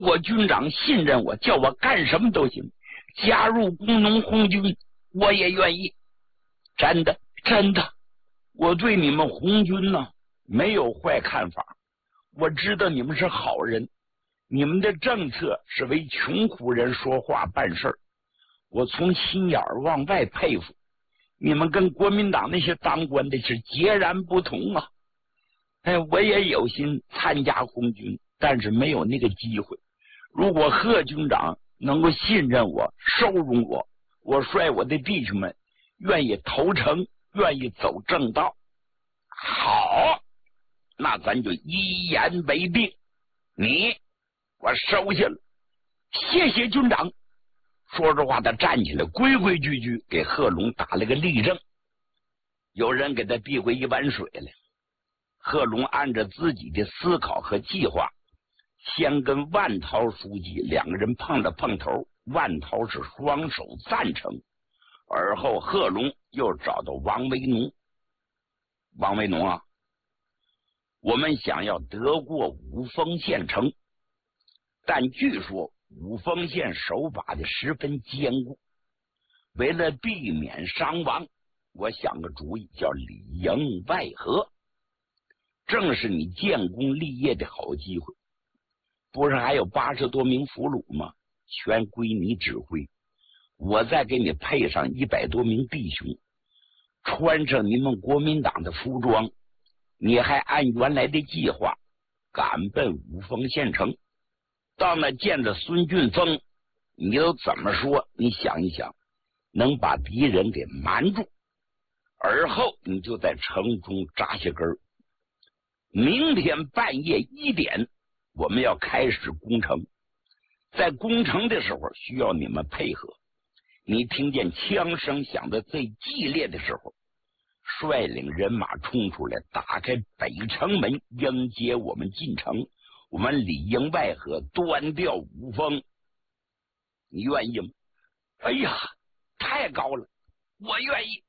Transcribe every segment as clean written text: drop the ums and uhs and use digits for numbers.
我军长信任我，叫我干什么都行，加入工农红军我也愿意。真的，真的，我对你们红军呢没有坏看法，我知道你们是好人，你们的政策是为穷苦人说话办事儿，我从心眼儿往外佩服。你们跟国民党那些当官的是截然不同啊！哎，我也有心参加红军，但是没有那个机会。如果贺军长能够信任我、收容我，我率我的弟兄们愿意投诚，愿意走正道。好，那咱就一言为定，你我收下了，谢谢军长。说着话，他站起来，规规矩矩给贺龙打了个立正。有人给他递过一碗水来，贺龙按照自己的思考和计划，先跟万涛书记两个人碰了碰头，万涛是双手赞成。而后贺龙又找到王维农，王维农啊，我们想要得过五峰县城，但据说五峰县守把的十分坚固，为了避免伤亡，我想个主意，叫里应外合，正是你建功立业的好机会。不是还有80多名俘虏吗？全归你指挥，我再给你配上100多名弟兄，穿上你们国民党的服装，你还按原来的计划赶奔五峰县城。到那见着孙俊峰，你都怎么说？你想一想，能把敌人给瞒住，而后你就在城中扎下根儿。明天半夜1点，我们要开始攻城。在攻城的时候，需要你们配合。你听见枪声响得最激烈的时候，率领人马冲出来，打开北城门，迎接我们进城。我们里应外合，端掉五峰。你愿意吗？哎呀，太高了，我愿意。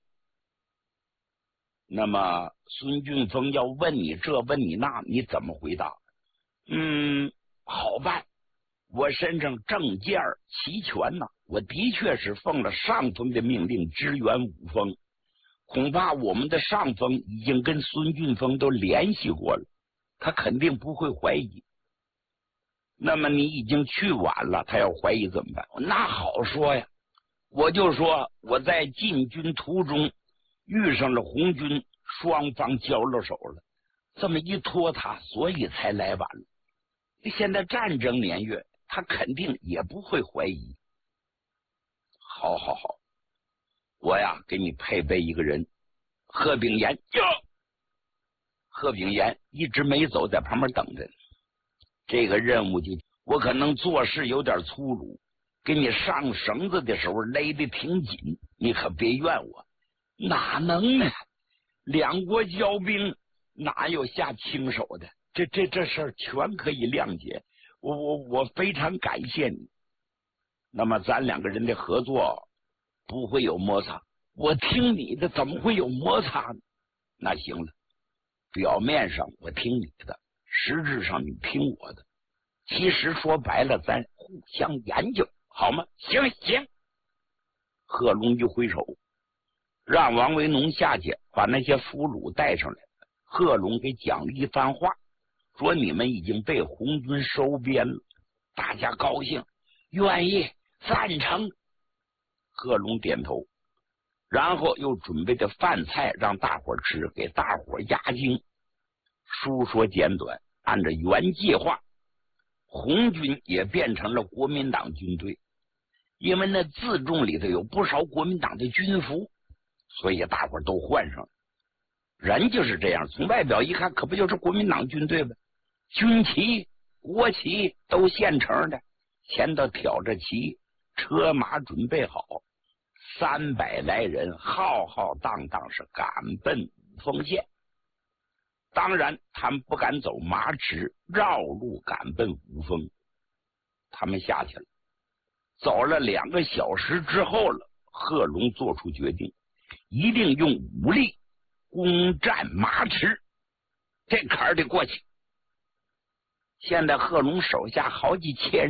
那么孙俊峰要问你这问你那，你怎么回答？好办，我身上证件齐全呐，我的确是奉了上峰的命令支援五峰，恐怕我们的上峰已经跟孙俊峰都联系过了，他肯定不会怀疑。那么你已经去晚了，他要怀疑怎么办？那好说呀，我就说我在进军途中遇上了红军，双方交了手了，这么一拖沓，所以才来晚了。现在战争年月，他肯定也不会怀疑。好，我呀给你配备一个人，贺炳炎哟。贺炳炎一直没走，在旁边等着。这个任务就我可能做事有点粗鲁，给你上绳子的时候勒得挺紧，你可别怨我。哪能呢？两国交兵哪有下轻手的？这事儿全可以谅解。我非常感谢你。那么咱两个人的合作不会有摩擦。我听你的，怎么会有摩擦呢？那行了，表面上我听你的，实质上你听我的。其实说白了，咱互相研究，好吗？行。贺龙就挥手，让王维农下去把那些俘虏带上来。贺龙给讲了一番话，说你们已经被红军收编了，大家高兴，愿意赞成。贺龙点头，然后又准备的饭菜让大伙吃，给大伙压惊。书说简短，按照原计划，红军也变成了国民党军队，因为那自重里头有不少国民党的军服，所以大伙都换上了。人就是这样，从外表一看，可不就是国民党军队吗？军旗、国旗都现成的，前头挑着旗，车马准备好，300来人浩浩荡荡是赶奔五峰县。当然他们不敢走马齿，绕路赶奔五峰。他们下去了，走了2个小时之后了，贺龙做出决定，一定用武力攻占马齿，这坎儿得过去。现在贺龙手下好几千